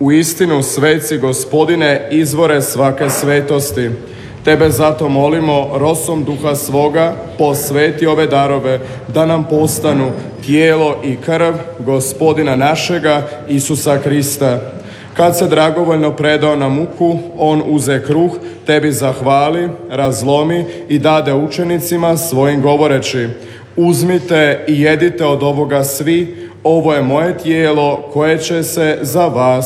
Uistinu, sveci Gospodine, izvore svake svetosti. Tebe zato molimo, rosom duha svoga, posveti ove darove, da nam postanu tijelo i krv Gospodina našega Isusa Krista. Kad se dragovoljno predao na muku, on uze kruh, tebi zahvali, razlomi i dade učenicima svojim govoreći: uzmite i jedite od ovoga svi, ovo je moje tijelo koje će se za vas